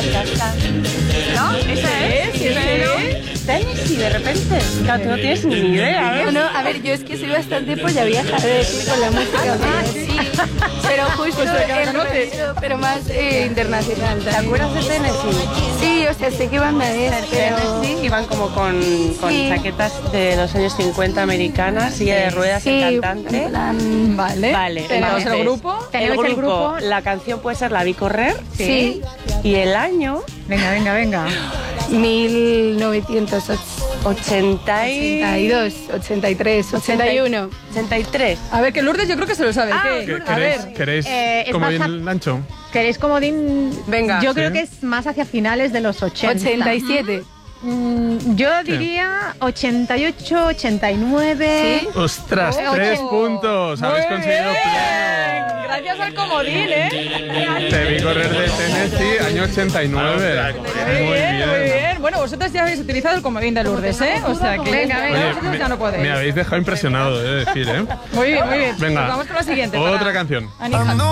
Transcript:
¿No? ¿Esa es? Sí, Tennessee, de repente. Claro, tú no tienes ni idea, ¿eh? No, a ver, yo es que soy bastante polla vieja de decir con la música. Sí. Pero justo pero más internacional. ¿Te acuerdas de Tennessee? Sí, o sea, sé qué banda es, pero... Tennessee iban como con chaquetas de los años 50 americanas, silla de ruedas, el cantante. Vale. ¿Tenemos entonces, el grupo? ¿Tenemos el grupo? La canción puede ser La vi correr. Sí. Y el año... Venga. 1982, 83, 81. 83. A ver, que Lourdes yo creo que se lo sabe. ¿Queréis comodín Lancho? ¿Queréis comodín? Venga. Yo creo que es más hacia finales de los 80. 87. Yo diría 88, 89. ¿Sí? ¡Ostras! 3 puntos. Habéis conseguido pleno. Gracias al comodín, ¿eh? Te vi correr de Tennessee, año 89. Muy bien. Bueno, vosotros ya habéis utilizado el comodín de Lourdes, ¿eh? O sea que... Venga, vosotros ya no podéis. Me habéis dejado impresionado, he de decir, ¿eh? Muy bien. Venga, Pues vamos con la siguiente. otra canción. Anija.